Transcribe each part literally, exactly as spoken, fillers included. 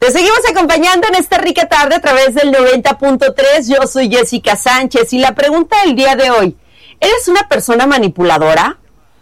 Te seguimos acompañando en esta rica tarde a través del noventa punto tres. Yo soy Jessica Sánchez y la pregunta del día de hoy: ¿eres una persona manipuladora?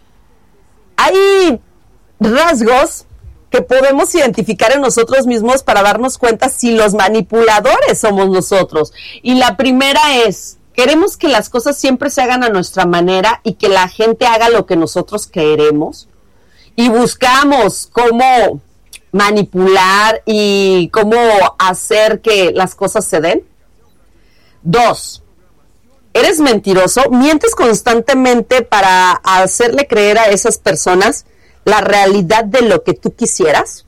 Hay rasgos que podemos identificar en nosotros mismos para darnos cuenta si los manipuladores somos nosotros. Y la primera es: queremos que las cosas siempre se hagan a nuestra manera y que la gente haga lo que nosotros queremos. Y buscamos cómo manipular y cómo hacer que las cosas se den. Dos, ¿eres mentiroso? ¿Mientes constantemente para hacerle creer a esas personas la realidad de lo que tú quisieras?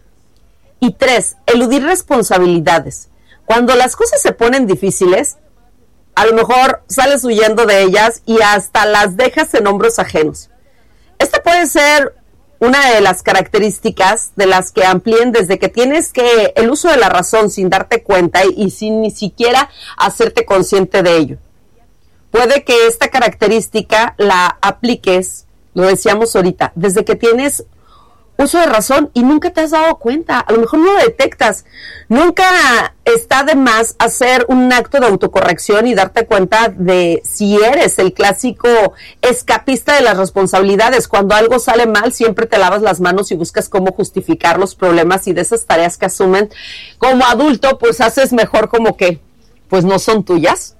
Y tres, eludir responsabilidades. Cuando las cosas se ponen difíciles, a lo mejor sales huyendo de ellas y hasta las dejas en hombros ajenos. Esta puede ser una de las características de las que amplíen desde que tienes que el uso de la razón sin darte cuenta y, y sin ni siquiera hacerte consciente de ello. Puede que esta característica la apliques, lo decíamos ahorita, desde que tienes uso de razón y nunca te has dado cuenta, a lo mejor no lo detectas. Nunca está de más hacer un acto de autocorrección y darte cuenta de si eres el clásico escapista de las responsabilidades. Cuando algo sale mal, siempre te lavas las manos y buscas cómo justificar los problemas, y de esas tareas que asumen como adulto, pues haces mejor como que pues no son tuyas.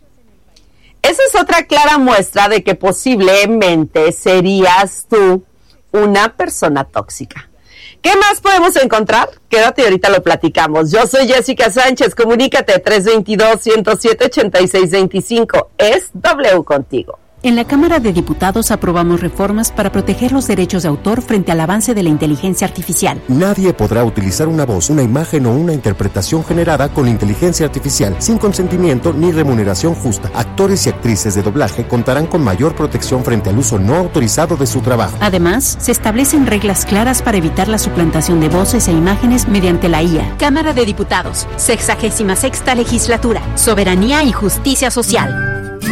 Esa es otra clara muestra de que posiblemente serías tú una persona tóxica. ¿Qué más podemos encontrar? Quédate y ahorita lo platicamos. Yo soy Jessica Sánchez. Comunícate tres dos dos, uno cero siete, ocho seis dos cinco. Es W contigo. En la Cámara de Diputados aprobamos reformas para proteger los derechos de autor frente al avance de la inteligencia artificial. Nadie podrá utilizar una voz, una imagen o una interpretación generada con inteligencia artificial sin consentimiento ni remuneración justa. Actores y actrices de doblaje contarán con mayor protección frente al uso no autorizado de su trabajo. Además, se establecen reglas claras para evitar la suplantación de voces e imágenes mediante la I A. Cámara de Diputados, sexagésima sexta legislatura, soberanía y justicia social.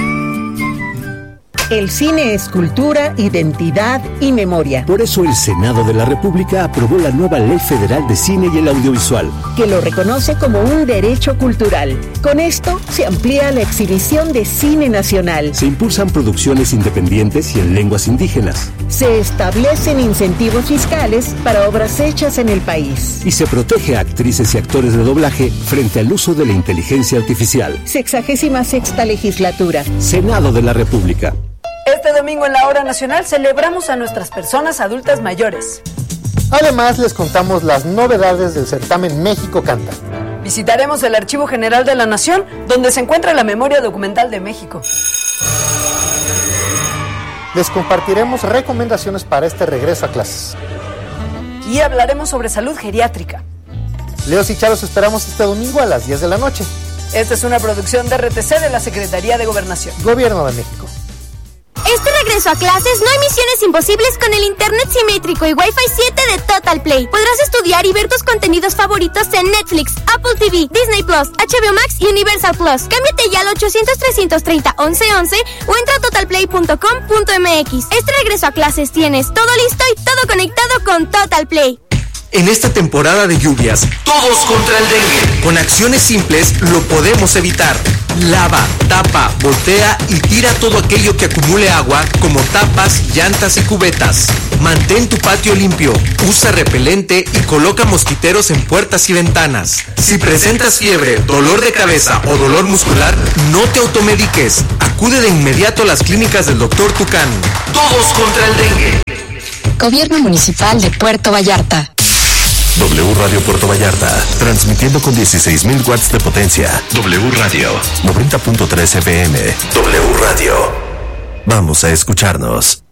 El cine es cultura, identidad y memoria. Por eso el Senado de la República aprobó la nueva Ley Federal de Cine y el Audiovisual, que lo reconoce como un derecho cultural. Con esto se amplía la exhibición de cine nacional. Se impulsan producciones independientes y en lenguas indígenas. Se establecen incentivos fiscales para obras hechas en el país. Y se protege a actrices y actores de doblaje frente al uso de la inteligencia artificial. Sexagésima sexta legislatura. Senado de la República. Este domingo en la Hora Nacional celebramos a nuestras personas adultas mayores. Además, les contamos las novedades del certamen México Canta. Visitaremos el Archivo General de la Nación, donde se encuentra la memoria documental de México. Les compartiremos recomendaciones para este regreso a clases. Y hablaremos sobre salud geriátrica. Leos y Charos esperamos este domingo a las diez de la noche. Esta es una producción de R T C de la Secretaría de Gobernación. Gobierno de México. Este regreso a clases no hay misiones imposibles con el internet simétrico y Wi-Fi siete de Total Play. Podrás estudiar y ver tus contenidos favoritos en Netflix, Apple T V, Disney Plus, H B O Max y Universal Plus. Cámbiate ya al ochocientos, trescientos treinta, once once o entra a total play punto com punto m x. Este regreso a clases tienes todo listo y todo conectado con Total Play. En esta temporada de lluvias, todos contra el dengue. Con acciones simples lo podemos evitar. Lava, tapa, voltea y tira todo aquello que acumule agua, como tapas, llantas y cubetas. Mantén tu patio limpio, usa repelente y coloca mosquiteros en puertas y ventanas. Si presentas fiebre, dolor de cabeza o dolor muscular, no te automediques. Acude de inmediato a las clínicas del doctor Tucán. Todos contra el dengue. Gobierno Municipal de Puerto Vallarta. W Radio Puerto Vallarta, transmitiendo con dieciséis mil watts de potencia. W Radio, noventa punto tres F M. W Radio. Vamos a escucharnos.